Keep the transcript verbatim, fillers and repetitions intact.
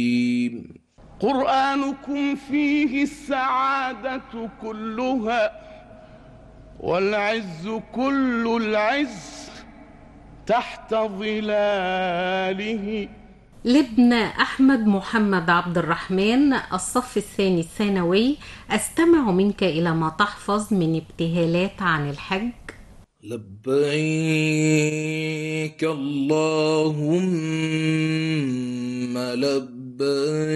قرآنكم فيه السعادة كلها والعز كل العز تحت ظلاله. لابن أحمد محمد عبد الرحمن، الصف الثاني الثانوي، أستمع منك إلى ما تحفظ من ابتهالات عن الحج. لبيك اللهم لبيك